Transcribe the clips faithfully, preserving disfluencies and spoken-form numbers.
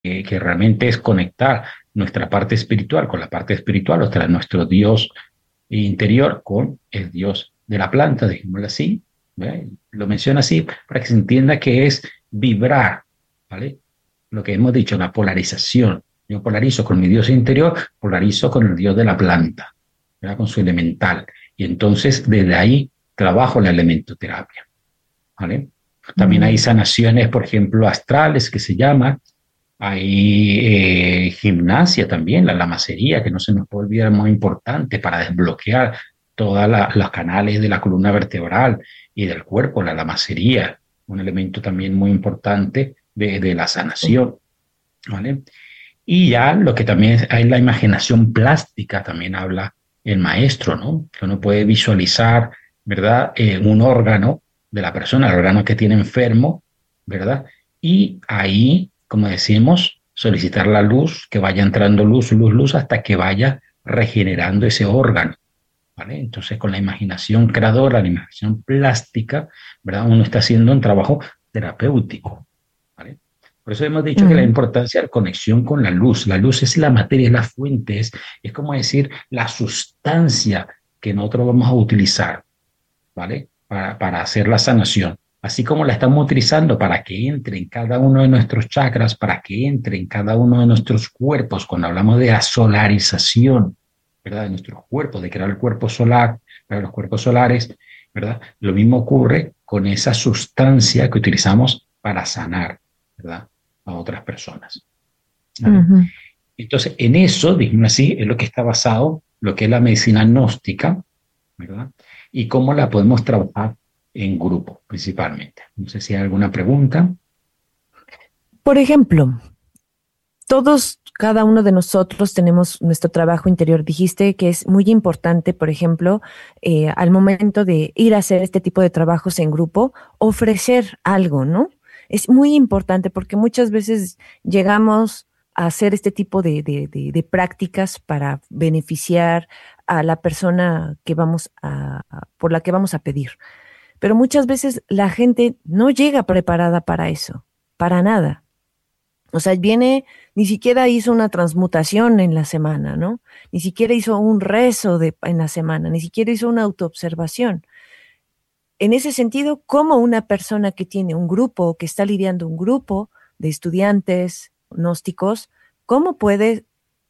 que, que realmente es conectar nuestra parte espiritual con la parte espiritual, o sea, nuestro Dios interior con el Dios de la planta, digámoslo así. ¿Ve? Lo menciona así para que se entienda que es vibrar, ¿vale? Lo que hemos dicho, la polarización. Yo polarizo con mi Dios interior, polarizo con el Dios de la planta, ¿verdad? Con su elemental. Y entonces desde ahí trabajo la elementoterapia, ¿vale? También hay Mm, sanaciones, por ejemplo, astrales que se llaman. Hay eh, gimnasia también, la lamacería, que no se nos puede olvidar, muy importante para desbloquear todos los canales de la columna vertebral y del cuerpo, la lamacería, un elemento también muy importante de, de la sí. sanación, ¿vale? Y ya lo que también es, hay la imaginación plástica, también habla el maestro, ¿no? Que uno puede visualizar, ¿verdad? Eh, un órgano de la persona, el órgano que tiene enfermo, ¿verdad? Y ahí, como decimos, solicitar la luz, que vaya entrando luz, luz, luz, hasta que vaya regenerando ese órgano, ¿vale? Entonces, con la imaginación creadora, la imaginación plástica, ¿verdad? Uno está haciendo un trabajo terapéutico, ¿vale? Por eso hemos dicho que la Ujú. importancia de la conexión con la luz. La luz es la materia, es la fuente, es, es como decir la sustancia que nosotros vamos a utilizar, ¿vale? Para, para hacer la sanación. Así como la estamos utilizando para que entre en cada uno de nuestros chakras, para que entre en cada uno de nuestros cuerpos, cuando hablamos de la solarización, ¿verdad? De nuestros cuerpos, de crear el cuerpo solar, para los cuerpos solares, ¿verdad? Lo mismo ocurre con esa sustancia que utilizamos para sanar, ¿verdad? A otras personas, ¿vale? Ujú. Entonces, en eso, digamos así, es lo que está basado lo que es la medicina gnóstica, ¿verdad? Y cómo la podemos trabajar en grupo, principalmente. No sé si hay alguna pregunta. Por ejemplo, todos, cada uno de nosotros tenemos nuestro trabajo interior. Dijiste que es muy importante, por ejemplo, eh, al momento de ir a hacer este tipo de trabajos en grupo, ofrecer algo, ¿no? Es muy importante porque muchas veces llegamos a hacer este tipo de, de, de, de prácticas para beneficiar a la persona que vamos a, a- por la que vamos a pedir. Pero muchas veces la gente no llega preparada para eso, para nada. O sea, viene, ni siquiera hizo una transmutación en la semana, ¿no? Ni siquiera hizo un rezo de, en la semana, ni siquiera hizo una autoobservación. En ese sentido, ¿cómo una persona que tiene un grupo, que está lidiando un grupo de estudiantes gnósticos, cómo puede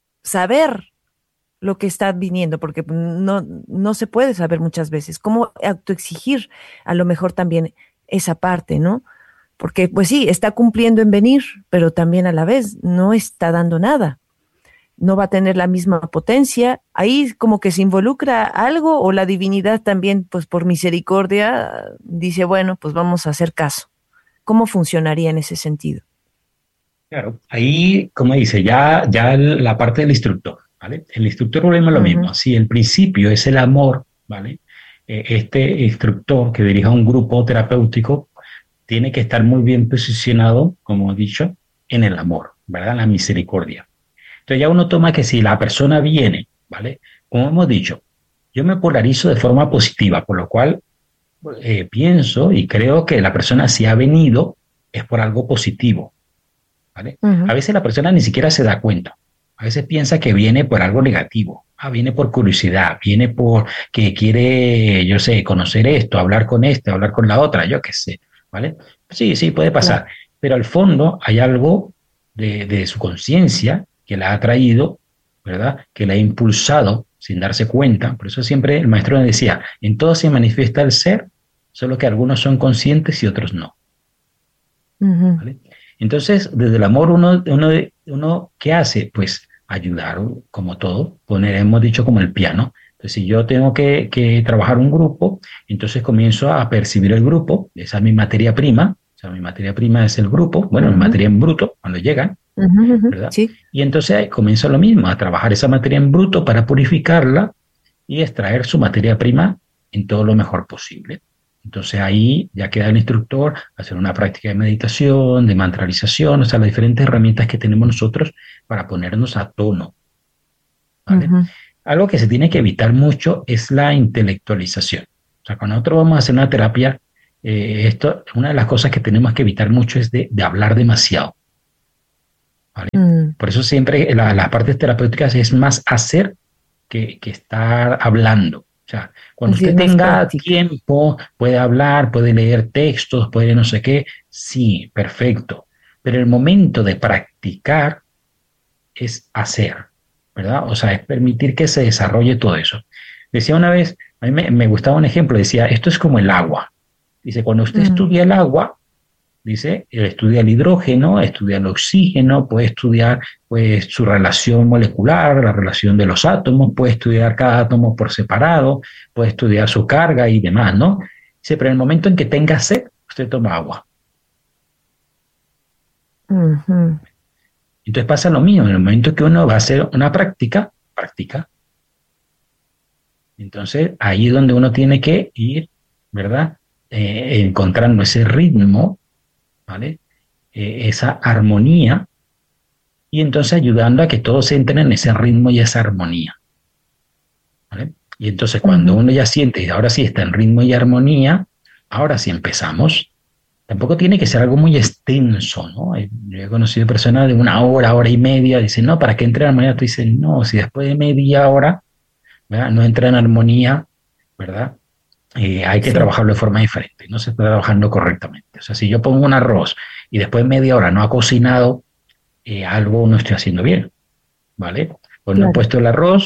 saber lo que está viniendo? Porque no, no se puede saber muchas veces. ¿Cómo autoexigir a lo mejor también esa parte, ¿no? Porque pues sí, está cumpliendo en venir, pero también a la vez no está dando nada. No va a tener la misma potencia. Ahí como que se involucra algo o la divinidad también, pues por misericordia, dice, bueno, pues vamos a hacer caso. ¿Cómo funcionaría en ese sentido? Claro, ahí, como dice, ya, ya la parte del instructor, ¿vale? El instructor problema es lo Ujú, mismo. Si el principio es el amor, ¿vale? Eh, este instructor que dirija un grupo terapéutico tiene que estar muy bien posicionado, como he dicho, en el amor, ¿verdad? La misericordia. Entonces ya uno toma que si la persona viene, ¿vale? Como hemos dicho, yo me polarizo de forma positiva, por lo cual eh, pienso y creo que la persona si ha venido es por algo positivo, ¿vale? A ujú, veces la persona ni siquiera se da cuenta, a veces piensa que viene por algo negativo, ah, viene por curiosidad, viene por que quiere, yo sé, conocer esto, hablar con este, hablar con la otra, yo qué sé, ¿vale? Sí, sí, puede claro. pasar, pero al fondo hay algo de, de su conciencia que la ha traído, ¿verdad? Que la ha impulsado sin darse cuenta. Por eso siempre el maestro me decía, en todo se manifiesta el ser, solo que algunos son conscientes y otros no, Ujú, ¿vale? Entonces, desde el amor, uno, uno, uno, ¿qué hace? Pues ayudar, como todo, poner, hemos dicho, como el piano. Entonces, si yo tengo que, que trabajar un grupo, entonces comienzo a percibir el grupo, esa es mi materia prima, o sea, mi materia prima es el grupo, bueno, mi ujú, materia en bruto, cuando llegan, ujú, ujú, ¿verdad? sí. Y entonces ahí comienzo lo mismo, a trabajar esa materia en bruto para purificarla y extraer su materia prima en todo lo mejor posible. Entonces ahí ya queda el instructor hacer una práctica de meditación, de mantralización, o sea, las diferentes herramientas que tenemos nosotros para ponernos a tono, ¿vale? Ujú, Algo que se tiene que evitar mucho es la intelectualización. O sea, cuando nosotros vamos a hacer una terapia, eh, esto, una de las cosas que tenemos que evitar mucho es de, de hablar demasiado, ¿vale? Mm, Por eso siempre la- las partes terapéuticas es más hacer que, que estar hablando. O sea, cuando así es usted más tenga práctica. tiempo, puede hablar, puede leer textos, puede no sé qué, sí, perfecto. Pero el momento de practicar es hacer, ¿verdad? O sea, es permitir que se desarrolle todo eso. Decía una vez, a mí me, me gustaba un ejemplo, decía, esto es como el agua. Dice, cuando usted Mm, estudia el agua, dice, él estudia el hidrógeno, estudia el oxígeno, puede estudiar pues, su relación molecular, la relación de los átomos, puede estudiar cada átomo por separado, puede estudiar su carga y demás, ¿no? Dice, pero en el momento en que tenga sed, usted toma agua. ujú. Entonces pasa lo mismo, en el momento que uno va a hacer una práctica, práctica, entonces ahí es donde uno tiene que ir, ¿verdad? Eh, encontrando ese ritmo, ¿vale? Eh, esa armonía y entonces ayudando a que todos entren en ese ritmo y esa armonía, ¿vale? Y entonces cuando Ujú. uno ya siente, y ahora sí está en ritmo y armonía, ahora sí empezamos. Tampoco tiene que ser algo muy extenso, ¿no? Yo he conocido personas de una hora, hora y media, dicen, no, para que entre en armonía, tú dices, no, si después de media hora, ¿verdad? No entra en armonía, ¿verdad? Eh, hay que Sí, trabajarlo de forma diferente, no se está trabajando correctamente. O sea, si yo pongo un arroz y después de media hora no ha cocinado, eh, algo no estoy haciendo bien, ¿vale? O no he claro. puesto el arroz,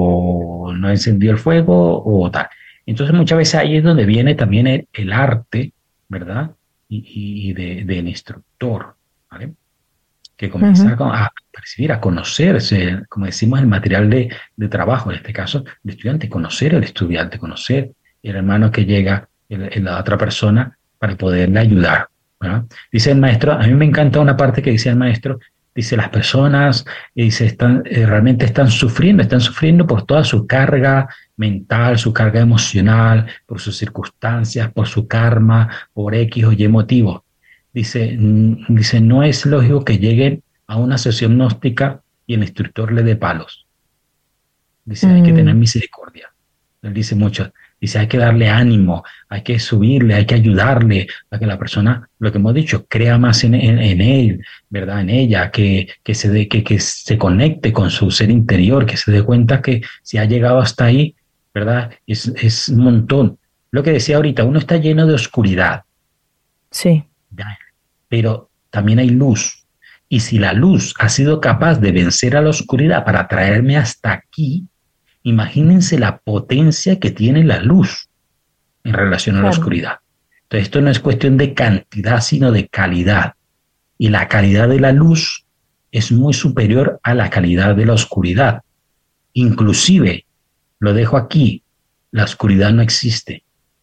o no he encendido el fuego, o tal. Entonces muchas veces ahí es donde viene también el, el arte, ¿verdad? Y, y de, del instructor, ¿vale? Que comienza Ujú. a, a percibir, a conocerse, como decimos, el material de, de trabajo, en este caso, el estudiante, conocer al estudiante, conocer el hermano que llega, el, el- la otra persona, para poderle ayudar, ¿verdad? Dice el maestro, a mí me encanta una parte que dice el maestro, dice, las personas eh, dice, están, eh, realmente están sufriendo, están sufriendo por toda su carga mental, su carga emocional, por sus circunstancias, por su karma, por X o Y motivo. Dice, mm, dice, no es lógico que lleguen a una sesión gnóstica y el instructor le dé palos. Dice, hay que tener Mm, misericordia. Él dice mucho, dice, hay que darle ánimo, hay que subirle, hay que ayudarle a que la persona, lo que hemos dicho, crea más en, en, en él, ¿verdad? En ella, que, que, se de, que, que se conecte con su ser interior, que se dé cuenta que si ha llegado hasta ahí, ¿verdad? Es, es un montón. Lo que decía ahorita, uno está lleno de oscuridad, sí. ¿ya? Pero también hay luz. Y si la luz ha sido capaz de vencer a la oscuridad para traerme hasta aquí, imagínense la potencia que tiene la luz en relación a la Claro. oscuridad. Entonces, esto no es cuestión de cantidad, sino de calidad. Y la calidad de la luz es muy superior a la calidad de la oscuridad. Inclusive, lo dejo aquí, la oscuridad no existe,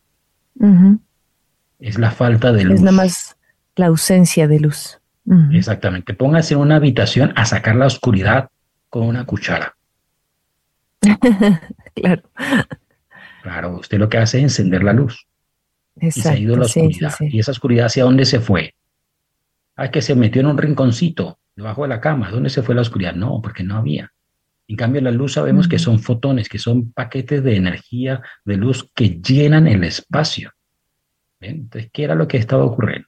Ujú. es la falta de Es nada luz. más la ausencia de luz. Ujú. Exactamente. Póngase en una habitación a sacar la oscuridad con una cuchara. Claro, Claro, usted lo que hace es encender la luz y se ha ido exacto, la sí, sí, oscuridad. sí. ¿Y esa oscuridad hacia dónde se fue? Ah, que se metió en un rinconcito debajo de la cama. ¿Dónde se fue la oscuridad? No, porque no había. En cambio, la luz sabemos que Ujú. son fotones, que son paquetes de energía, de luz que llenan el espacio. ¿Ven? Entonces, ¿qué era lo que estaba ocurriendo?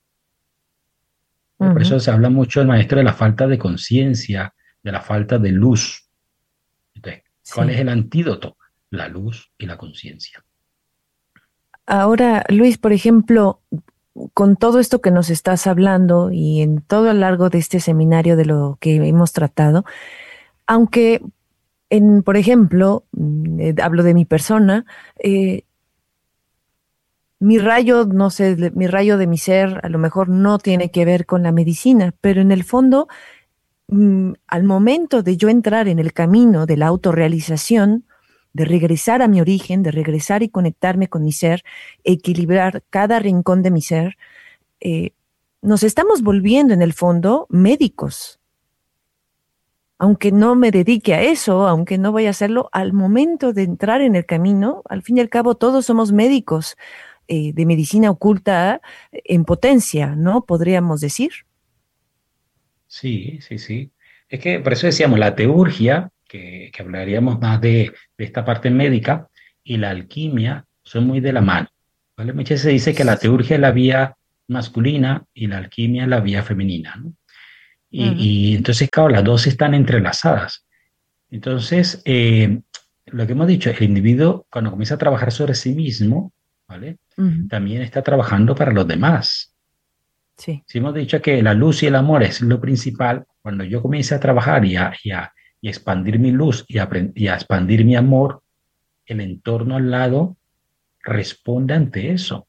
Eh, Por Ujú. eso se habla mucho el maestro de la falta de conciencia, de la falta de luz. Entonces, ¿cuál es Sí. el antídoto? La luz y la conciencia. Ahora, Luis, por ejemplo, con todo esto que nos estás hablando y en todo a lo largo de este seminario de lo que hemos tratado, aunque en, por ejemplo, mm, eh, hablo de mi persona, eh, mi rayo, no sé, de- mi rayo de mi ser a lo mejor no tiene que ver con la medicina, pero en el fondo, mm, al momento de yo entrar en el camino de la autorrealización, de regresar a mi origen, de regresar y conectarme con mi ser, equilibrar cada rincón de mi ser, eh, nos estamos volviendo en el fondo médicos. Aunque no me dedique a eso, aunque no vaya a hacerlo, al momento de entrar en el camino, al fin y al cabo todos somos médicos eh, de medicina oculta en potencia, ¿no? Podríamos decir. Sí, sí, sí. Es que por eso decíamos, la teurgia, que, que hablaríamos más de, de esta parte médica, y la alquimia son muy de la mano, ¿vale? Muchas veces se dice que la teurgia es la vía masculina y la alquimia es la vía femenina, ¿no? Ujú, Y, y entonces, claro, las dos están entrelazadas. Entonces, eh, lo que hemos dicho, el individuo cuando comienza a trabajar sobre sí mismo, ¿vale? ujú, También está trabajando para los demás. sí. Si hemos dicho que la luz y el amor es lo principal, cuando yo comience a trabajar y a, y a- y a expandir mi luz y a, apren- y a expandir mi amor, el entorno al lado responde ante eso,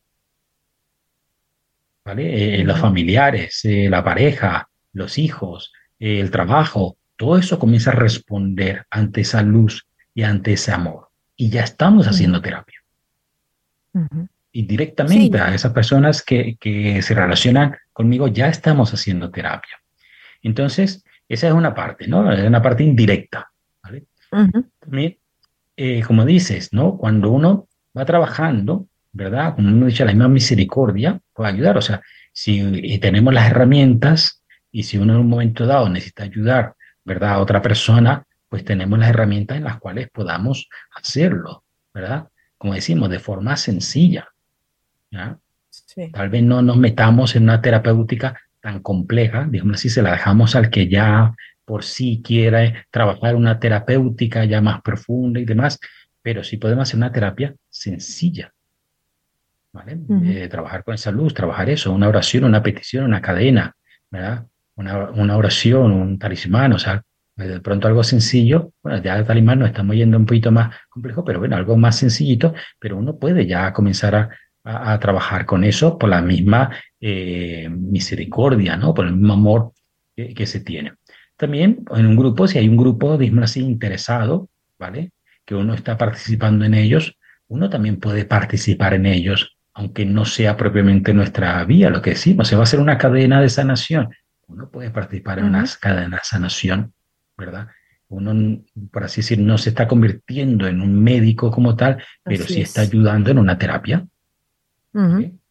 ¿vale? Eh, los Ujú, familiares, eh, la pareja, los hijos, eh, el trabajo, todo eso comienza a responder ante esa luz y ante ese amor. Y ya estamos ujú, haciendo terapia. ujú. Indirectamente Sí. a esas personas que, que se relacionan conmigo, ya estamos haciendo terapia. Entonces, esa es una parte, ¿no? Es una parte indirecta, ¿vale? Ujú, También, eh, como dices, ¿no? Cuando uno va trabajando, ¿verdad? Como uno dice, la misma misericordia puede ayudar. O sea, si eh, tenemos las herramientas y si uno en un momento dado necesita ayudar, ¿verdad? A otra persona, pues tenemos las herramientas en las cuales podamos hacerlo, ¿verdad? Como decimos, de forma sencilla, ¿ya? sí. Tal vez no nos metamos en una terapéutica tan compleja, digamos así, se la dejamos al que ya por sí quiera trabajar una terapéutica ya más profunda y demás, pero sí podemos hacer una terapia sencilla, ¿vale? Ujú, Eh, trabajar con esa luz, trabajar eso, una oración, una petición, una cadena, ¿verdad? Una, una oración, un talismán, o sea, eh, de pronto algo sencillo, bueno, ya el talismán nos estamos yendo un poquito más complejo, pero bueno, algo más sencillito, pero uno puede ya comenzar a, a, a trabajar con eso por la misma eh, misericordia, ¿no? Por el mismo amor que, que se tiene. También en un grupo, si hay un grupo, digamos así, interesado, ¿vale? Que uno está participando en ellos, uno también puede participar en ellos, aunque no sea propiamente nuestra vía, lo que decimos, se va a hacer una cadena de sanación. Uno puede participar en una ujú, cadena de sanación, ¿verdad? Uno, por así decir, no se está convirtiendo en un médico como tal, pero así sí está es. ayudando en una terapia, Ujú. ¿vale?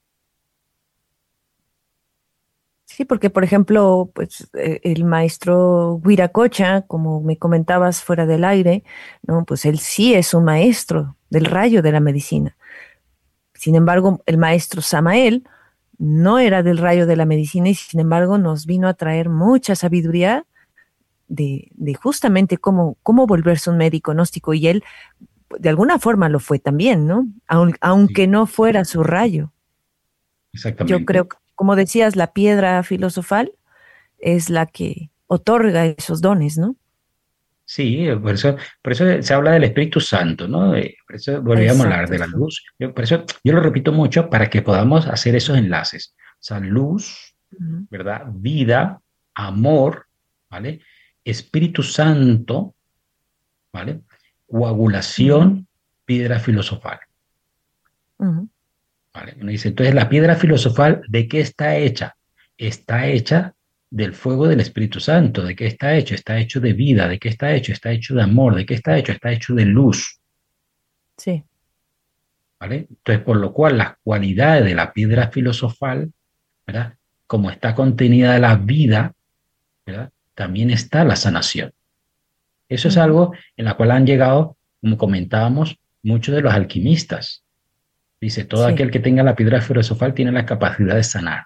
Sí, porque por ejemplo, pues eh, el maestro Huiracocha, como me comentabas fuera del aire, ¿no? Pues él sí es un maestro del rayo de la medicina. Sin embargo, el maestro Samael no era del rayo de la medicina y sin embargo nos vino a traer mucha sabiduría de, de justamente cómo, cómo volverse un médico gnóstico y él de alguna forma lo fue también, ¿no? Aun- Sí, aunque no fuera su rayo. Yo creo exactamente. que, como decías, la piedra filosofal es la que otorga esos dones, ¿no? Sí, eh, por eso, por eso se habla del Espíritu Santo, ¿no? Eh, Por eso volvíamos a hablar Exacto, de la sí. luz. Yo- por eso yo lo repito mucho para que podamos hacer esos enlaces. O sea, luz, Ujú, ¿verdad? Vida, amor, ¿vale? Espíritu Santo, ¿vale? ujú, Coagulación, piedra filosofal, ujú, ¿vale? Uno dice, entonces, ¿la piedra filosofal de qué está hecha? Está hecha del fuego del Espíritu Santo. ¿De qué está hecho? Está hecho de vida. ¿De qué está hecho? Está hecho de amor. ¿De qué está hecho? Está hecho de luz, sí. ¿vale? Entonces, por lo cual, las cualidades de la piedra filosofal, ¿verdad? Como está contenida la vida, ¿verdad? También está la sanación. Eso es Ujú, algo en la cual han llegado, como comentábamos, muchos de los alquimistas. Dice, todo sí. aquel que tenga la piedra filosofal tiene la capacidad de sanar.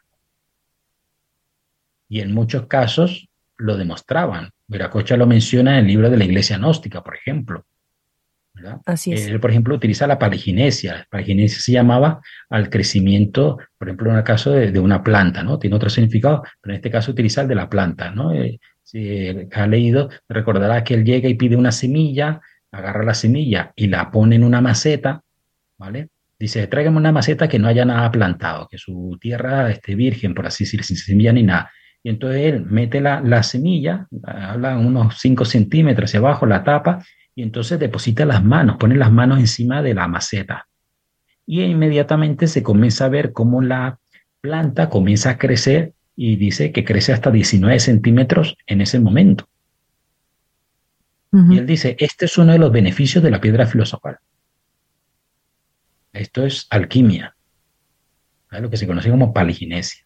Y en muchos casos lo demostraban. Viracocha lo menciona en el libro de la Iglesia Gnóstica, por ejemplo, ¿verdad? Así es. Él, por ejemplo, utiliza la paliginesia. La paliginesia se llamaba al crecimiento, por ejemplo, en el caso de, de una planta, ¿no? Tiene otro significado, pero en este caso utiliza el de la planta, ¿no? Eh, si ha leído, recordará que él llega y pide una semilla, agarra la semilla y la pone en una maceta, ¿vale? Dice, tráigame una maceta que no haya nada plantado, que su tierra esté virgen, por así decir, sin semilla ni nada. Y entonces él mete la, la semilla, habla unos cinco centímetros hacia abajo, la tapa, y entonces deposita las manos, pone las manos encima de la maceta. Y inmediatamente se comienza a ver cómo la planta comienza a crecer y dice que crece hasta diecinueve centímetros en ese momento. Y Ujú. él dice, este es uno de los beneficios de la piedra filosofal. Esto es alquimia, ¿vale? Lo que se conoce como paliginesia.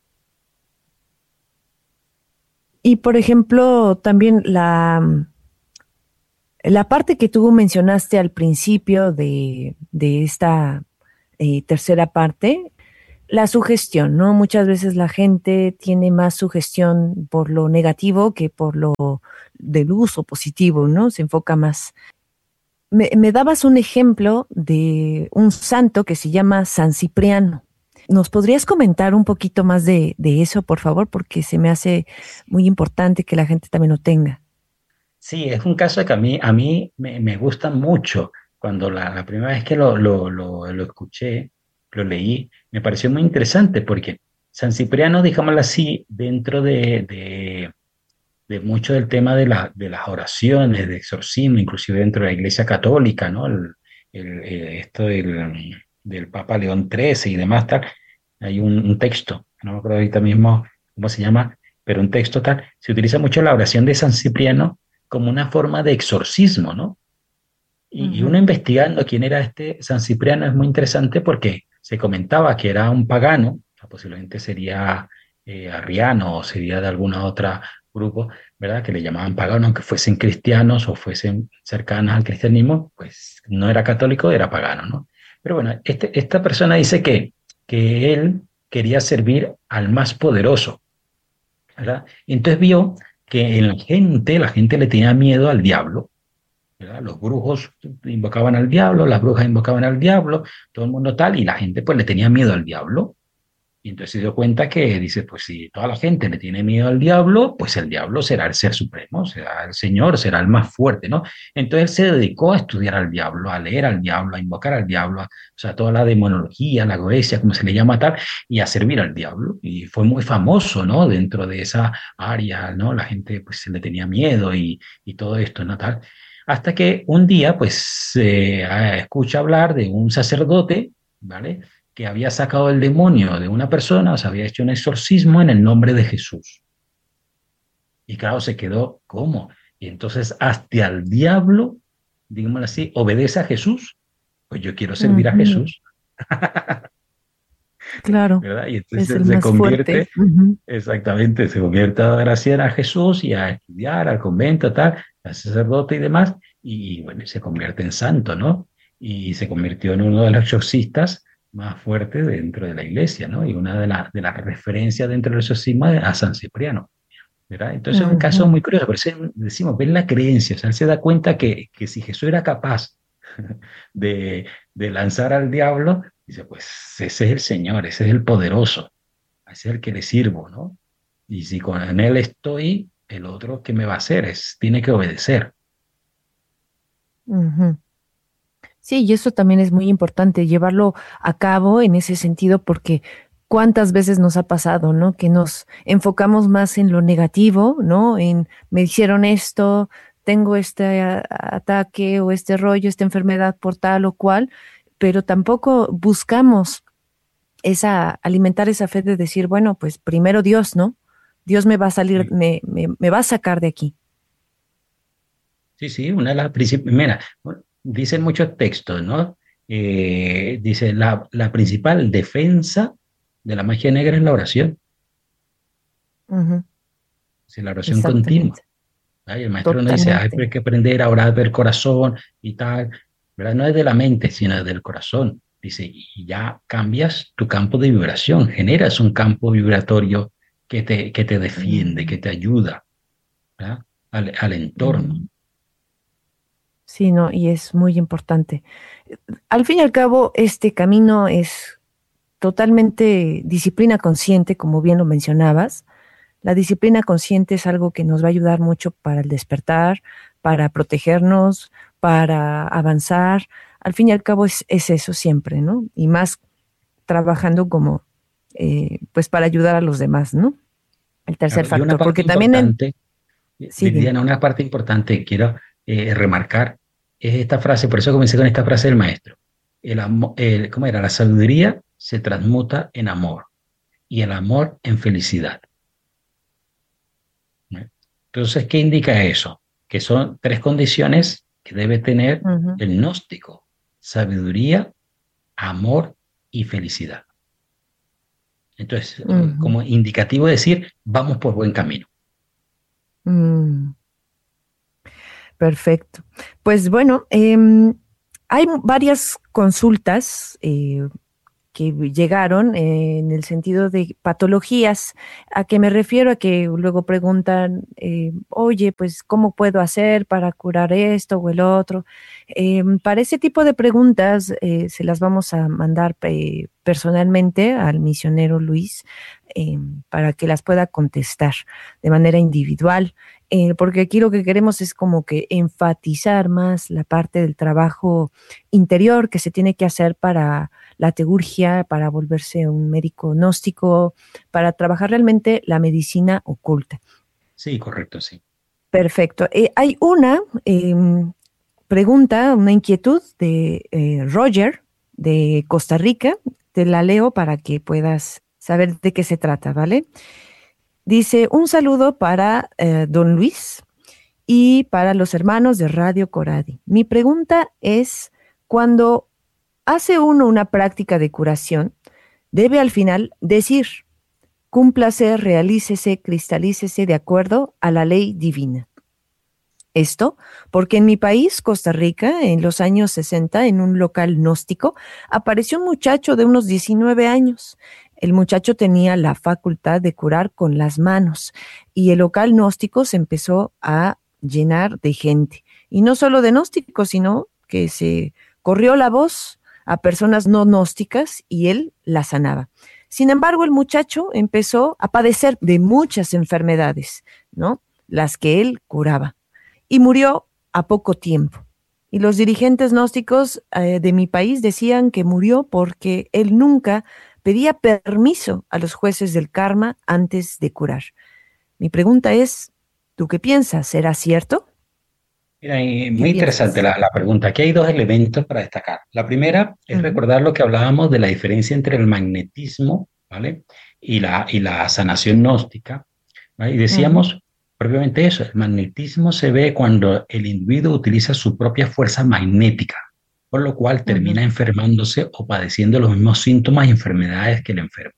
Y por ejemplo, también la, la parte que tú mencionaste al principio de, de esta eh, tercera parte, La sugestión, ¿no? Muchas veces la gente tiene más sugestión por lo negativo que por lo de luz o positivo, ¿no? Se enfoca más. Me, me dabas un ejemplo de un santo que se llama San Cipriano. ¿Nos podrías comentar un poquito más de, de eso, por favor? Porque se me hace muy importante que la gente también lo tenga. Sí, es un caso que a mí, a mí me, me gusta mucho. Cuando la, la primera vez que lo, lo, lo, lo escuché, lo leí, me pareció muy interesante porque San Cipriano, digámoslo así, dentro de, de, de mucho del tema de, la, de las oraciones, de exorcismo, inclusive dentro de la Iglesia Católica, ¿no? El, el, eh, esto del, del Papa León trece y demás, tal, hay un, un texto, no me acuerdo ahorita mismo cómo se llama, pero un texto tal, se utiliza mucho la oración de San Cipriano como una forma de exorcismo, ¿no? Y, y uno Ujú, investigando quién era este San Cipriano es muy interesante porque se comentaba que era un pagano, posiblemente sería eh, arriano o sería de alguna otra grupo, ¿verdad? Que le llamaban pagano, aunque fuesen cristianos o fuesen cercanos al cristianismo, pues no era católico, era pagano, ¿no? Pero bueno, este, esta persona dice que, que él quería servir al más poderoso, ¿verdad? Y entonces vio que en la gente, la gente le tenía miedo al diablo, ¿verdad? Los brujos invocaban al diablo, las brujas invocaban al diablo, todo el mundo tal, y la gente pues le tenía miedo al diablo. Y entonces se dio cuenta que dice, pues si toda la gente le tiene miedo al diablo, pues el diablo será el ser supremo, será el Señor, será el más fuerte, ¿no? Entonces él se dedicó a estudiar al diablo, a leer al diablo, a invocar al diablo, a- o sea, toda la demonología, la goesia, como se le llama tal, y a servir al diablo. Y fue muy famoso, ¿no? Dentro de esa área, ¿no? La gente pues se le tenía miedo y, y todo esto, ¿no? Tal. Hasta que un día, pues, eh, escucha hablar de un sacerdote, ¿vale? Que había sacado el demonio de una persona, o sea, había hecho un exorcismo en el nombre de Jesús. Y claro, se quedó, ¿cómo? Y entonces, hasta el diablo, digámoslo así, obedece a Jesús. Pues yo quiero servir a ujú, Jesús, claro, ¿verdad? Y es entonces el se más fuerte. convierte, Ujú, exactamente, se convierte a agraciar a Jesús y a estudiar al convento, tal, a sacerdote y demás, y bueno, se convierte en santo, ¿no? Y se convirtió en uno de los exorcistas más fuertes dentro de la iglesia, ¿no? Y una de, la, de las referencias dentro del exorcismo es a San Cipriano, ¿verdad? Entonces es un caso ujú, muy curioso, por eso decimos, ven la creencia, o sea, él se da cuenta que, que si Jesús era capaz de, de lanzar al diablo, dice, pues ese es el Señor, ese es el poderoso, ese es el que le sirvo, ¿no? Y si con él estoy, el otro que me va a hacer es, tiene que obedecer. ujú. Sí, y eso también es muy importante, llevarlo a cabo en ese sentido, porque cuántas veces nos ha pasado, ¿no? Que nos enfocamos más en lo negativo, ¿no? En me hicieron esto, tengo este a- ataque o este rollo, esta enfermedad por tal o cual, pero tampoco buscamos esa, alimentar esa fe de decir, bueno, pues primero Dios, ¿no? Dios me va a salir, Sí, me, me, me va a sacar de aquí. sí, sí, una de las principales, mira, bueno, dicen muchos textos, ¿no? Eh, dice, la, la principal defensa de la magia negra es la oración, Ujú, es la oración continua. exactamente, ¿Verdad? Y el maestro nos dice, "Ay, pero totalmente. hay que aprender a orar del corazón y tal, ¿verdad? No es de la mente, sino del corazón. Dice, y ya cambias tu campo de vibración, generas un campo vibratorio que te, que te defiende, Mm, que te ayuda, ¿verdad? Al, al entorno. mm. Sí, no, y es muy importante. Al fin y al cabo, este camino es totalmente disciplina consciente, como bien lo mencionabas. La disciplina consciente es algo que nos va a ayudar mucho para el despertar, para protegernos, para avanzar. Al fin y al cabo es, es eso siempre, ¿no? Y más trabajando como, eh, pues para ayudar a los demás, ¿no? El tercer Claro, y una factor, parte porque también en, importante, eh, sí, dime. Viridiana, una parte importante que quiero eh, remarcar es esta frase, por eso comencé con esta frase del maestro. El amo- el- ¿cómo era? La sabiduría se transmuta en amor y el amor en felicidad. ¿No? Entonces, ¿qué indica eso? Que son tres condiciones que debe tener Ujú, el gnóstico: sabiduría, amor y felicidad. Entonces, eh, ujú, como indicativo de decir, vamos por buen camino. mm. Perfecto. Pues bueno, em, hay varias consultas eh, que llegaron eh, en el sentido de patologías. ¿A qué me refiero? A que luego preguntan, eh, oye, pues, ¿cómo puedo hacer para curar esto o el otro? Eh, para ese tipo de preguntas eh, se las vamos a mandar eh, personalmente al misionero Luis eh, para que las pueda contestar de manera individual. Eh, porque aquí lo que queremos es como que enfatizar más la parte del trabajo interior que se tiene que hacer para la teurgia, para volverse un médico gnóstico, para trabajar realmente la medicina oculta. Sí, correcto, sí. Perfecto. Eh, hay una eh, pregunta, una inquietud de eh, Roger de Costa Rica. Te la leo para que puedas saber de qué se trata, ¿vale? Dice, un saludo para eh, don Luis y para los hermanos de Radio Coradi. Mi pregunta es, cuando hace uno una práctica de curación, debe al final decir, cúmplase, realícese, cristalícese de acuerdo a la ley divina. Esto porque en mi país, Costa Rica, en los años sesenta, en un local gnóstico, apareció un muchacho de unos diecinueve años. El muchacho tenía la facultad de curar con las manos y el local gnóstico se empezó a llenar de gente. Y no solo de gnósticos, sino que se corrió la voz a personas no gnósticas y él la sanaba. Sin embargo, el muchacho empezó a padecer de muchas enfermedades, ¿no? Las que él curaba. Y murió a poco tiempo. Y los dirigentes gnósticos eh, de mi país decían que murió porque él nunca pedía permiso a los jueces del karma antes de curar. Mi pregunta es, ¿tú qué piensas? ¿Será cierto? Mira, y ¿Qué muy interesante piensas? la, la pregunta. Aquí hay dos elementos para destacar. La primera es Ujú, recordar lo que hablábamos de la diferencia entre el magnetismo, ¿vale? Y la, y la sanación gnóstica, ¿vale? Y ujú, decíamos propiamente eso, el magnetismo se ve cuando el individuo utiliza su propia fuerza magnética, por lo cual ujú, termina enfermándose o padeciendo los mismos síntomas y enfermedades que el enfermo.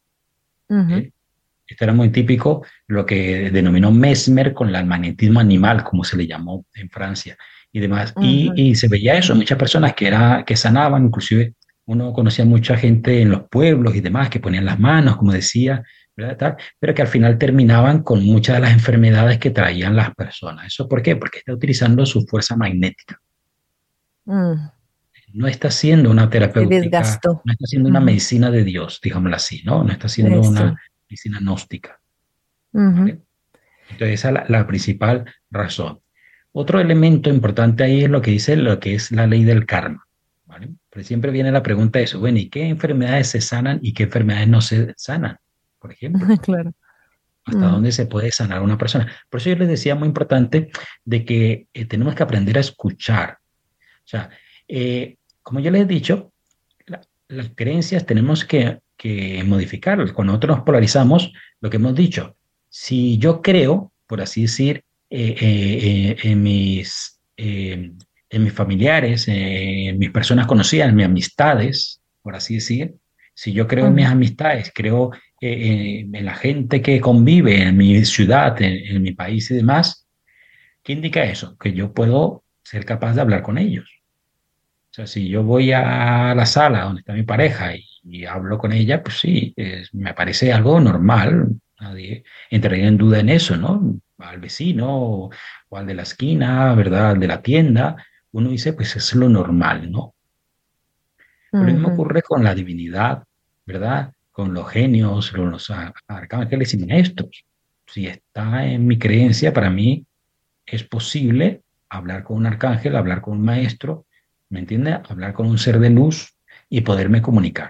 ujú, ¿Eh? Esto era muy típico, lo que denominó Mesmer con el magnetismo animal, como se le llamó en Francia y demás. Y, ujú, y se veía eso, muchas personas que, era, que sanaban, inclusive uno conocía mucha gente en los pueblos y demás que ponían las manos, como decía, ¿verdad? Tal, pero que al final terminaban con muchas de las enfermedades que traían las personas. ¿Eso por qué? Porque está utilizando su fuerza magnética. mm. No está haciendo una Se terapéutica, desgastó. no está haciendo una Ujú, medicina de Dios, digámoslo así, ¿no? No está haciendo eh, una sí. medicina gnóstica, Ujú, ¿vale? Entonces, esa es la, la principal razón. Otro elemento importante ahí es lo que dice lo que es la ley del karma, ¿vale? Pero siempre viene la pregunta de eso, bueno, ¿y qué enfermedades se sanan y qué enfermedades no se sanan? Por ejemplo, claro. ¿hasta Ujú, dónde se puede sanar a una persona? Por eso yo les decía muy importante de que eh, tenemos que aprender a escuchar. O sea, eh, como yo les he dicho, la- las creencias tenemos que, que modificarlas. Cuando nosotros nos polarizamos, lo que hemos dicho, si yo creo, por así decir, eh, eh, eh, en mis, eh, en mis familiares, eh, en mis personas conocidas, en mis amistades, por así decir, si yo creo en mis ujú, amistades, creo eh, en, en la gente que convive en mi ciudad, en, en mi país y demás, ¿qué indica eso? Que yo puedo ser capaz de hablar con ellos. O sea, si yo voy a la sala donde está mi pareja y, y hablo con ella, pues sí, es- me parece algo normal. Nadie entraría en duda en eso, ¿no? Al vecino o, o al de la esquina, ¿verdad? Al de la tienda. Uno dice, pues es lo normal, ¿no? Pero lo mismo ujú, ocurre con la divinidad, ¿verdad? Con los genios, con los a- arcángeles y maestros. Si está en mi creencia, para mí es posible hablar con un arcángel, hablar con un maestro, ¿me entiende? Hablar con un ser de luz y poderme comunicar,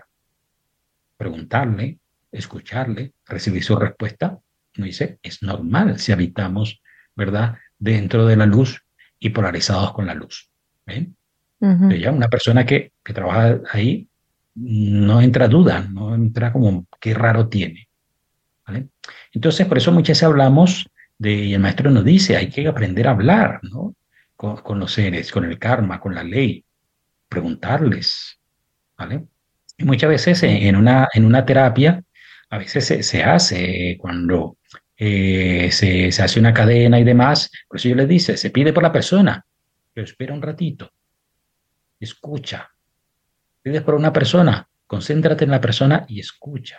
preguntarle, escucharle, recibir su respuesta. No dice, es normal si habitamos, ¿verdad? Dentro de la luz y polarizados con la luz. ¿Ven? ujú, Pero ya una persona que, que trabaja ahí no entra duda, no entra como qué raro tiene. ¿Vale? Entonces, por eso muchas veces hablamos de, y el maestro nos dice, hay que aprender a hablar, ¿no? Con, con los seres, con el karma, con la ley, preguntarles, ¿vale? Y muchas veces en, ujú, en una, en una terapia, a veces se, se hace cuando eh, se, se hace una cadena y demás, por eso yo les dice, se pide por la persona, pero espera un ratito, escucha, pides por una persona, concéntrate en la persona y escucha.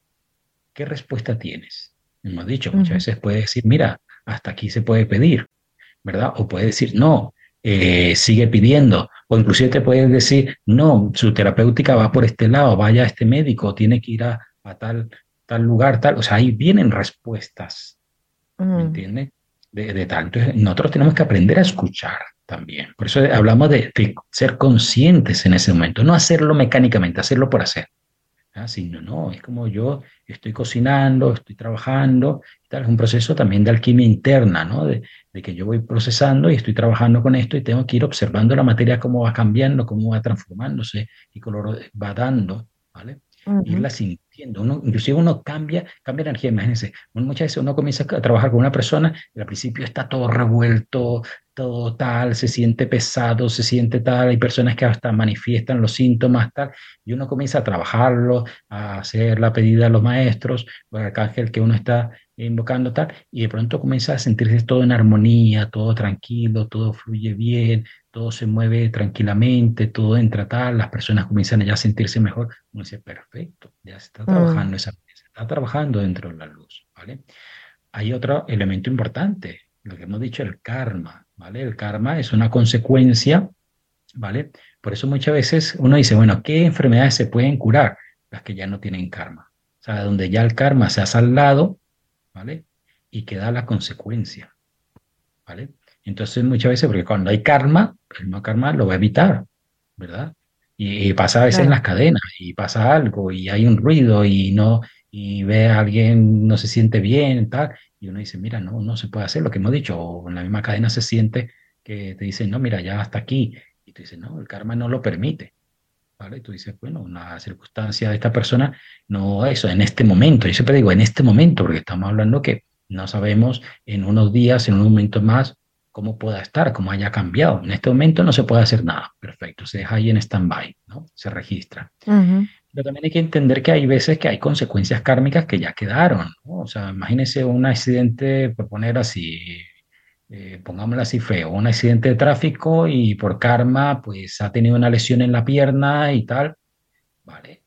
¿Qué respuesta tienes? Hemos dicho, muchas Ujú, veces puede decir, mira, hasta aquí se puede pedir, ¿verdad? O puede decir, no, eh, sigue pidiendo. O inclusive te puede decir, no, su terapéutica va por este lado, vaya a este médico, tiene que ir a, a tal, tal lugar, tal. O sea, ahí vienen respuestas, ¿me ujú, entiendes? De, de tal. Entonces, nosotros tenemos que aprender a escuchar también. Por eso hablamos de, de ser conscientes en ese momento, no hacerlo mecánicamente, hacerlo por hacer. Ah, sí, no, no, es como yo estoy cocinando, estoy trabajando, y tal, es un proceso también de alquimia interna, ¿no? De, de que yo voy procesando y estoy trabajando con esto y tengo que ir observando la materia cómo va cambiando, cómo va transformándose y color va dando, ¿vale? ujú. Irla sintiendo. Uno, inclusive uno cambia, cambia energía, imagínense. Uno- muchas veces uno comienza a trabajar con una persona y al principio está todo revuelto, todo tal, se siente pesado, se siente tal, hay personas que hasta manifiestan los síntomas, tal, y uno comienza a trabajarlo, a hacer la pedida a los maestros, o al arcángel que uno está invocando, tal, y de pronto comienza a sentirse todo en armonía, todo tranquilo, todo fluye bien, todo se mueve tranquilamente, todo entra tal, las personas comienzan ya a sentirse mejor. Uno dice, perfecto, ya se está Mm, trabajando esa, se está trabajando dentro de la luz, ¿vale? Hay otro elemento importante, lo que hemos dicho, el karma, ¿vale? El karma es una consecuencia, ¿vale? Por eso muchas veces uno dice, bueno, ¿qué enfermedades se pueden curar? Las que ya no tienen karma. O sea, donde ya el karma se ha saldado, ¿vale? Y queda la consecuencia, ¿vale? Entonces muchas veces, porque cuando hay karma, el no karma lo va a evitar, ¿verdad? Y, y pasa a veces en claro. las cadenas, y pasa algo, y hay un ruido, y no, y ve a alguien, no se siente bien, tal, y uno dice, mira, no, no se puede hacer lo que hemos dicho, o en la misma cadena se siente que te dicen, no, mira, ya hasta aquí, y tú dices, no, el karma no lo permite, ¿vale? Y tú dices, bueno, una circunstancia de esta persona, no eso, en este momento, yo siempre digo, en este momento, porque estamos hablando que no sabemos en unos días, en un momento más, cómo pueda estar, cómo haya cambiado. En este momento no se puede hacer nada, perfecto, se deja ahí en stand-by, ¿no? Se registra. Ujú, Pero también hay que entender que hay veces que hay consecuencias kármicas que ya quedaron, ¿no? O sea, imagínese un accidente, por poner así, eh, pongámoslo así feo, un accidente de tráfico y por karma, pues ha tenido una lesión en la pierna y tal, ¿vale?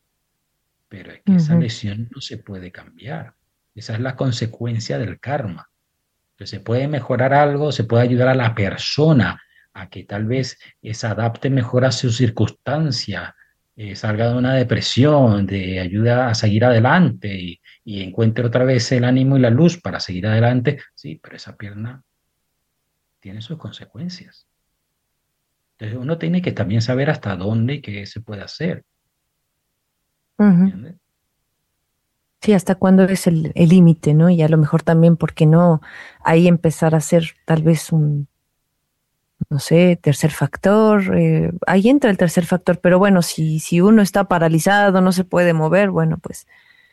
Pero es que esa ujú, lesión no se puede cambiar. Esa es la consecuencia del karma. Entonces, se puede mejorar algo, se puede ayudar a la persona a que tal vez eh, se adapte mejor a su circunstancia, eh, salga de una depresión, de ayuda a seguir adelante y, y encuentre otra vez el ánimo y la luz para seguir adelante. Sí, pero esa pierna tiene sus consecuencias. Entonces, uno tiene que también saber hasta dónde y qué se puede hacer. ujú. ¿Entiendes? Sí, hasta cuándo es el el límite, ¿no? Y a lo mejor también, ¿por qué no ahí empezar a hacer tal vez un, no sé, tercer factor? Eh, ahí entra el tercer factor, pero bueno, si, si uno está paralizado, no se puede mover, bueno, pues,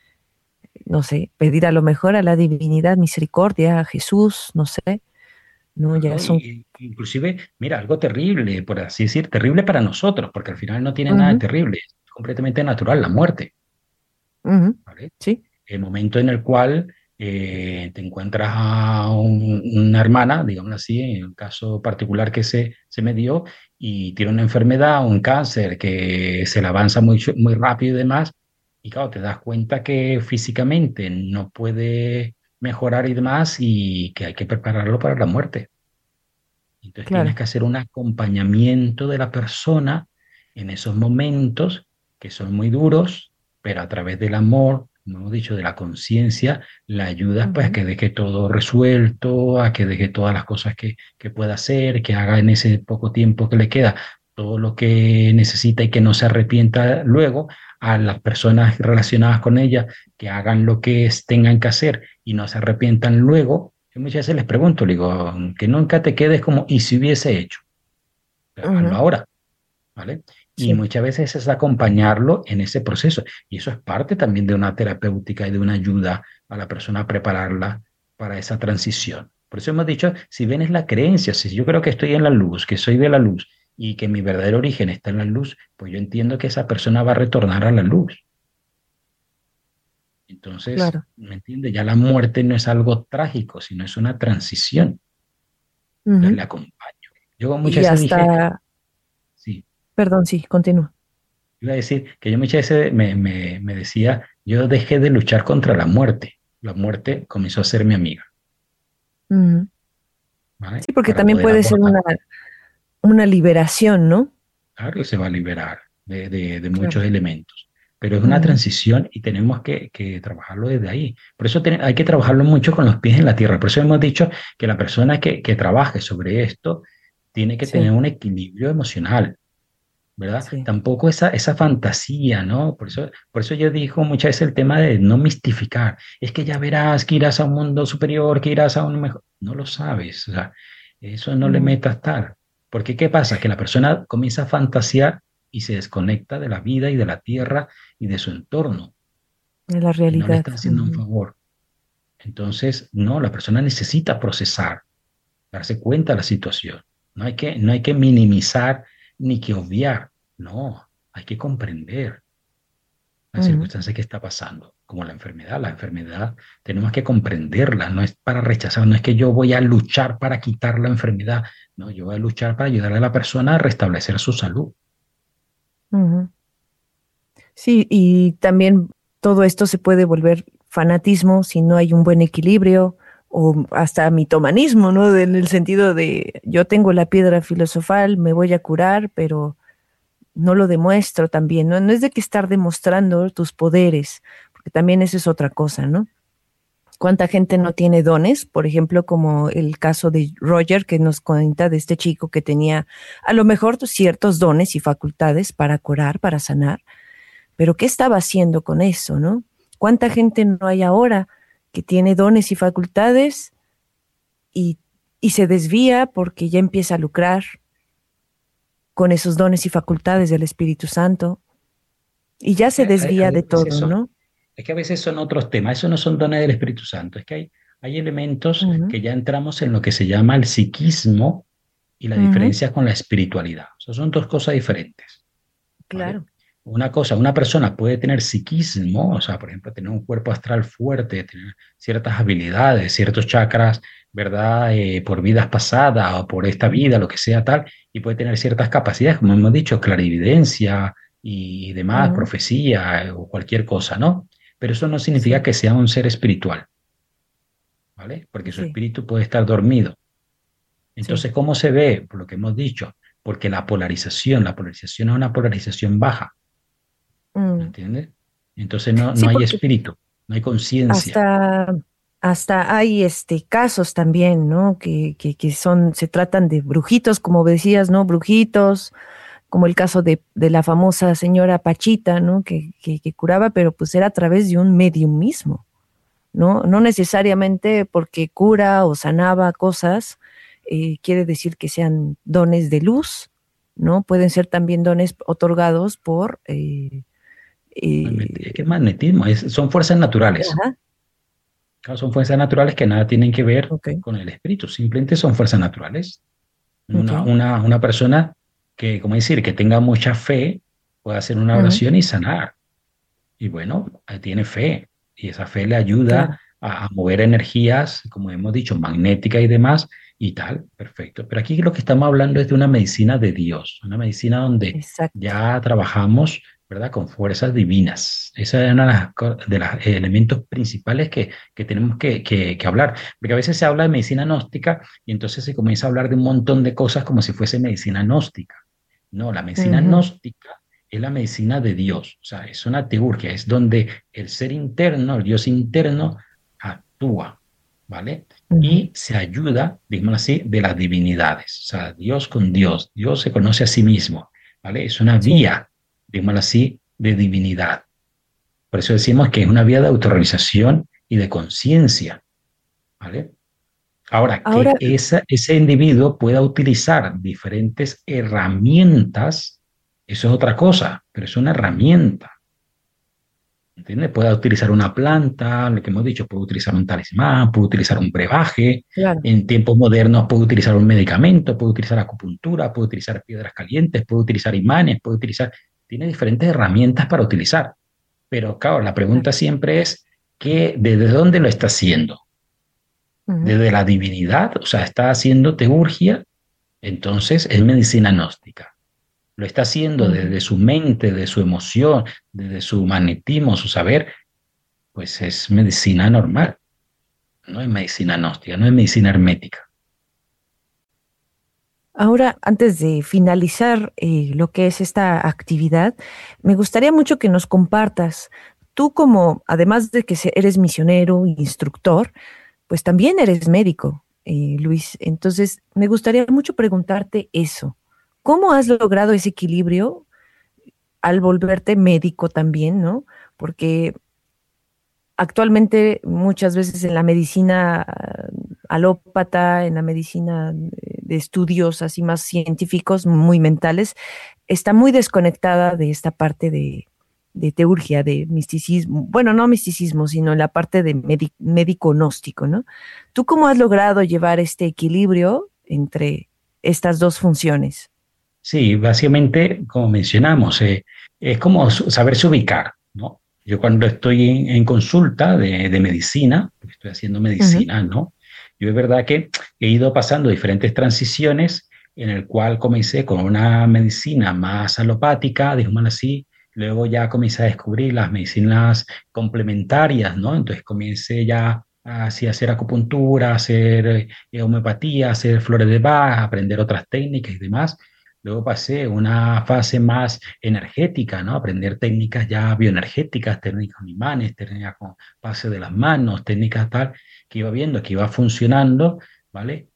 no sé, pedir a lo mejor a la divinidad misericordia, a Jesús, no sé, ¿no? Ya Claro, son... y, y- inclusive, mira, algo terrible, por así decir, terrible para nosotros, porque al final no tiene nada de Ujú, terrible, es completamente natural, la muerte, ujú, ¿vale? sí, El momento en el cual eh, te encuentras a un- una hermana, digamos así, en el caso particular que se, se me dio, y tiene una enfermedad, un cáncer que se le avanza muy, muy rápido y demás, y claro, te das cuenta que físicamente no puede mejorar y demás, y que hay que prepararlo para la muerte. Entonces tienes claro. que hacer un acompañamiento de la persona en esos momentos que son muy duros, pero a través del amor, como hemos dicho, de la conciencia, la ayudas pues a Ujú, que deje todo resuelto, a que deje todas las cosas que, que pueda hacer, que haga en ese poco tiempo que le queda todo lo que necesita y que no se arrepienta luego, a las personas relacionadas con ella, que hagan lo que es- tengan que hacer y no se arrepientan luego. Yo muchas veces les pregunto, le digo, que nunca te quedes como, ¿y si hubiese hecho? Hazlo ujú, ahora, ¿vale? Y sí. muchas veces es acompañarlo en ese proceso. Y eso es parte también de una terapéutica y de una ayuda a la persona a prepararla para esa transición. Por eso hemos dicho, si bien es la creencia, si yo creo que estoy en la luz, que soy de la luz y que mi verdadero origen está en la luz, pues yo entiendo que esa persona va a retornar a la luz. Entonces, Claro. ¿me entiende? Ya la muerte no es algo trágico, sino es una transición. Entonces Ujú. le acompaño. Yo muchas Y veces dije, hasta, sí, perdón, sí, continúa. Iba a decir que yo muchas veces me, me, me decía, yo dejé de luchar contra la muerte. La muerte comenzó a ser mi amiga, Ujú. ¿vale? Sí, porque Para también poder puede ser abordar. una, una liberación, ¿no? Claro, se va a liberar de, de, de Claro. muchos elementos, pero es una Ujú. transición y tenemos que, que trabajarlo desde ahí. Por eso ten- hay que trabajarlo mucho con los pies en la tierra. Por eso hemos dicho que la persona que, que trabaje sobre esto tiene que tener Sí, un equilibrio emocional, ¿verdad? sí. Tampoco esa, esa fantasía, ¿no? Por eso, por eso yo digo muchas veces el tema de no mistificar. Es que ya verás que irás a un mundo superior, que irás a un mejor. No lo sabes, o sea, eso no le Ujú. metas tal. Porque ¿qué pasa? Que la persona comienza a fantasear y se desconecta de la vida y de la tierra y de su entorno De la y no le realidad. está haciendo un Ujú. favor. Entonces, no, la persona necesita procesar, darse cuenta de la situación. No hay que, no hay que minimizar ni que obviar. No, hay que comprender la Ujú. circunstancia que está pasando, como la enfermedad. La enfermedad tenemos que comprenderla, no es para rechazar, no es que yo voy a luchar para quitar la enfermedad, no, yo voy a luchar para ayudarle a la persona a restablecer su salud. Ujú. Sí, y también todo esto se puede volver fanatismo si no hay un buen equilibrio o hasta mitomanismo, ¿no? En el sentido de yo tengo la piedra filosofal, me voy a curar, pero no lo demuestro también, ¿no? No es de que estar demostrando tus poderes, porque también eso es otra cosa, ¿no? ¿Cuánta gente no tiene dones? Por ejemplo, como el caso de Roger que nos cuenta de este chico que tenía a lo mejor ciertos dones y facultades para curar, para sanar, pero ¿qué estaba haciendo con eso, no? ¿Cuánta gente no hay ahora que tiene dones y facultades y, y se desvía porque ya empieza a lucrar con esos dones y facultades del Espíritu Santo y ya Es que se hay, desvía hay de veces todo, son, ¿no? es que a veces son otros temas, eso no son dones del Espíritu Santo, es que hay, hay elementos Ujú, que ya entramos en lo que se llama el psiquismo y la ujú, diferencia con la espiritualidad. O sea, son dos cosas diferentes. ¿Vale? claro. Una cosa, una persona puede tener psiquismo, o sea, por ejemplo, tener un cuerpo astral fuerte, tener ciertas habilidades, ciertos chakras, ¿verdad? Eh, por vidas pasadas o por esta vida, lo que sea tal, y puede tener ciertas capacidades, como hemos dicho, clarividencia y demás, Ujú, profecía eh, o cualquier cosa, ¿no? Pero eso no significa sí, que sea un ser espiritual, ¿vale? Porque su sí, espíritu puede estar dormido. sí. Entonces, ¿cómo se ve? Por lo que hemos dicho, porque la polarización, la polarización es una polarización baja. ¿Me Mm. entiendes? Entonces no, no Sí, hay porque espíritu, no hay conciencia. hasta, hasta hay este casos también, ¿no? Que, que, que son, se tratan de brujitos, como decías, ¿no? Brujitos, como el caso de, de la famosa señora Pachita, ¿no? Que, que, que curaba, pero pues era a través de un medium mismo, ¿no? No necesariamente porque cura o sanaba cosas, eh, quiere decir que sean dones de luz, ¿no? Pueden ser también dones otorgados por... eh, Magneti- Es que eh, es magnetismo, es- son fuerzas naturales. ajá, Claro, son fuerzas naturales que nada tienen que ver ok, con el espíritu, simplemente son fuerzas naturales. ok. Una, una, una persona que, como decir, que tenga mucha fe, puede hacer una Ujú, oración y sanar. Y bueno, eh, tiene fe y esa fe le ayuda claro, a, a mover energías, como hemos dicho, magnética y demás y tal, perfecto. Pero aquí lo que estamos hablando es de una medicina de Dios, una medicina donde exacto. ya trabajamos, ¿verdad? Con fuerzas divinas. Esa es una de las co- de los elementos principales que, que tenemos que, que, que hablar, porque a veces se habla de medicina gnóstica y entonces se comienza a hablar de un montón de cosas como si fuese medicina gnóstica. No, la medicina Ujú, gnóstica es la medicina de Dios, o sea, es una teurgia, es donde el ser interno, el Dios interno, actúa, ¿vale? ujú, Y se ayuda, digamos así, de las divinidades, o sea, Dios con Dios, Dios se conoce a sí mismo, ¿vale? Es una sí. vía, digamos así, de divinidad. Por eso decimos que es una vía de autorrealización y de conciencia, ¿vale? Ahora, Ahora, que esa, ese individuo pueda utilizar diferentes herramientas, eso es otra cosa, pero es una herramienta. ¿Entiendes? Puede utilizar una planta, lo que hemos dicho, puede utilizar un talismán, puede utilizar un brebaje. claro, En tiempos modernos puede utilizar un medicamento, puede utilizar acupuntura, puede utilizar piedras calientes, puede utilizar imanes, puede utilizar... Tiene diferentes herramientas para utilizar. Pero claro, la claro. pregunta siempre es, ¿qué, ¿desde dónde lo está haciendo? Ujú, ¿Desde la divinidad? O sea, está haciendo teurgia, entonces es medicina gnóstica. lo está haciendo Ujú. desde su mente, de su emoción, desde su magnetismo, su saber, pues es medicina normal, no es medicina gnóstica, no es medicina hermética. Ahora, antes de finalizar eh, lo que es esta actividad, me gustaría mucho que nos compartas, tú como, además de que se- eres misionero, instructor, pues también eres médico, eh, Luis. Entonces, me gustaría mucho preguntarte eso. ¿Cómo has logrado ese equilibrio al volverte médico también, ¿no? Porque actualmente muchas veces en la medicina ah, alópata, en la medicina eh, de estudios así más científicos, muy mentales, está muy desconectada de esta parte de, de teurgia, de misticismo, bueno, no misticismo, sino la parte de médi- médico gnóstico, ¿no? ¿Tú cómo has logrado llevar este equilibrio entre estas dos funciones? Sí, básicamente, como mencionamos, eh, es como su- saberse ubicar, ¿no? Yo cuando estoy en, en consulta de, de medicina, porque estoy haciendo Ujú, medicina, ¿no? Yo es verdad que he ido pasando diferentes transiciones en el cual comencé con una medicina más alopática, digámoslo así, luego ya comencé a descubrir las medicinas complementarias, ¿no? Entonces comencé ya así a hacer acupuntura, a hacer eh, homeopatía, a hacer flores de Bach, a aprender otras técnicas y demás. Luego pasé a una fase más energética, ¿no? Aprender técnicas ya bioenergéticas, técnicas con imanes, técnicas con pase de las manos, técnicas tal, que iba viendo que iba funcionando, ¿vale?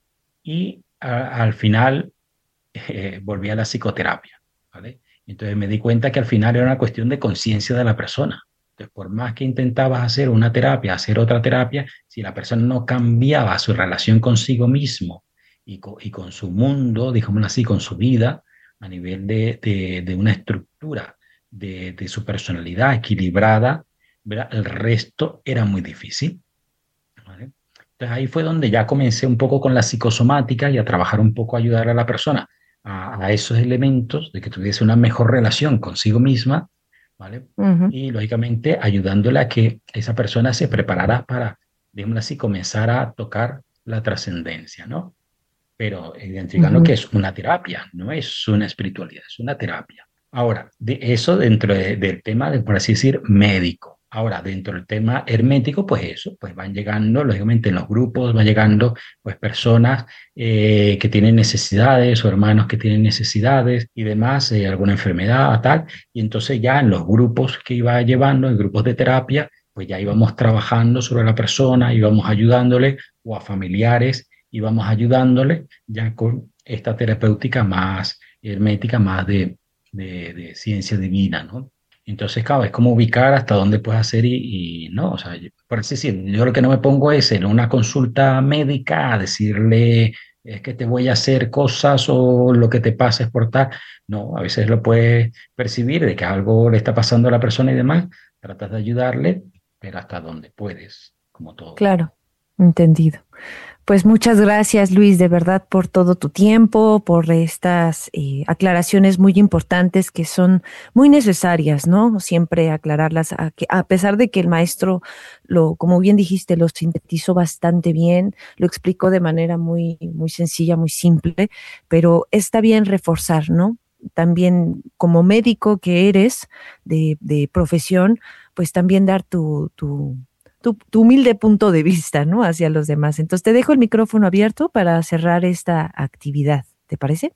Y a- al final eh, volví a la psicoterapia, ¿vale? Entonces me di cuenta que al final era una cuestión de conciencia de la persona. Entonces, por más que intentabas hacer una terapia, hacer otra terapia, si la persona no cambiaba su relación consigo mismo y con, y con su mundo, digámoslo así, con su vida, a nivel de, de, de una estructura de, de su personalidad equilibrada, ¿verdad? El resto era muy difícil, ¿vale? Entonces ahí fue donde ya comencé un poco con la psicosomática y a trabajar un poco, a ayudar a la persona a, a esos elementos de que tuviese una mejor relación consigo misma, ¿vale? ujú, Y lógicamente ayudándole a que esa persona se preparara para, digamos así, comenzar a tocar la trascendencia, ¿no? Pero identificando que ujú. es una terapia, no es una espiritualidad, es una terapia. Ahora, de eso dentro de- del tema, de, por así decir, médico. Ahora, dentro del tema hermético, pues eso, pues van llegando, lógicamente en los grupos, van llegando pues personas eh, que tienen necesidades o hermanos que tienen necesidades y demás, eh, alguna enfermedad, tal. Y entonces ya en los grupos que iba llevando, en grupos de terapia, pues ya íbamos trabajando sobre la persona, íbamos ayudándole o a familiares, íbamos ayudándole ya con esta terapéutica más hermética, más de, de, de ciencia divina, ¿no? Entonces, claro, es como ubicar hasta dónde puedes hacer y, y no, o sea, yo- por así decir, yo lo que no me pongo es en una consulta médica a decirle, es que te voy a hacer cosas o lo que te pasa es por tal. No, a veces lo puedes percibir de que algo le está pasando a la persona y demás, tratas de ayudarle, pero hasta donde puedes, como todo. Claro, entendido. Pues muchas gracias, Luis, de verdad, por todo tu tiempo, por estas eh, aclaraciones muy importantes que son muy necesarias, ¿no? Siempre aclararlas, a, que, a pesar de que el maestro lo, como bien dijiste, lo sintetizó bastante bien, lo explicó de manera muy, muy sencilla, muy simple, pero está bien reforzar, ¿no? También como médico que eres de, de profesión, pues también dar tu, tu tu, tu humilde punto de vista, ¿no? Hacia los demás. Entonces te dejo el micrófono abierto para cerrar esta actividad. ¿Te parece?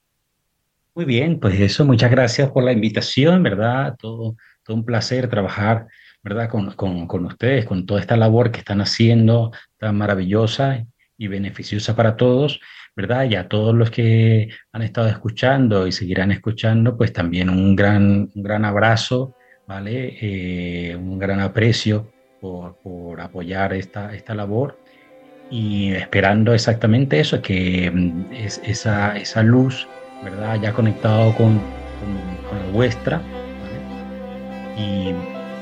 Muy bien, pues eso, muchas gracias por la invitación, ¿verdad? Todo, todo un placer trabajar, ¿verdad? Con, con, con ustedes, con toda esta labor que están haciendo tan maravillosa y beneficiosa para todos, ¿verdad? Y a todos los que han estado escuchando y seguirán escuchando, pues también un gran, un gran abrazo, ¿vale? Eh, un gran aprecio por, por apoyar esta, esta labor y esperando exactamente eso, que mm, es, esa, esa luz, ¿verdad? Ya conectado con, con, con la vuestra, ¿vale? Y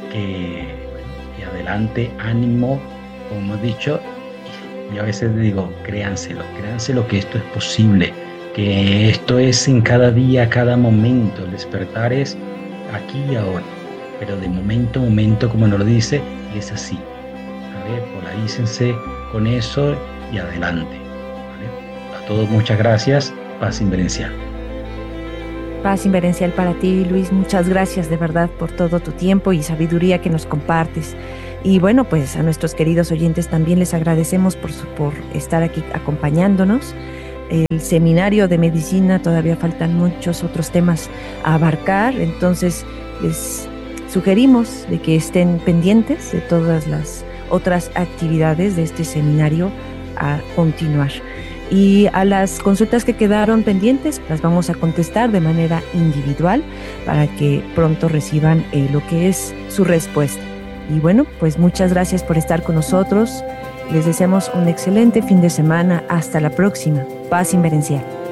que, bueno, que adelante, ánimo, como hemos dicho, y, y a veces digo, créanselo, créanselo que esto es posible, que esto es en cada día, cada momento, el despertar es aquí y ahora, pero de momento a momento, como nos lo dice, y es así. ¿Vale? Polarícense con eso y adelante. ¿Vale? A todos muchas gracias. Paz inverencial. Paz inverencial para ti, Luis. Muchas gracias de verdad por todo tu tiempo y sabiduría que nos compartes. Y bueno, pues a nuestros queridos oyentes también les agradecemos por, su, por estar aquí acompañándonos. El seminario de medicina, todavía faltan muchos otros temas a abarcar, entonces les sugerimos de que estén pendientes de todas las otras actividades de este seminario a continuar. Y a las consultas que quedaron pendientes las vamos a contestar de manera individual para que pronto reciban eh, lo que es su respuesta. Y bueno, pues muchas gracias por estar con nosotros. Les deseamos un excelente fin de semana. Hasta la próxima. Paz inverencial.